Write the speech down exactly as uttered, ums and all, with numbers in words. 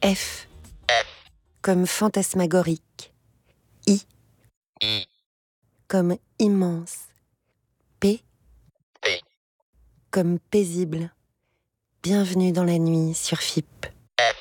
F comme fantasmagorique. I comme immense. P comme paisible. Bienvenue dans la nuit sur F I P.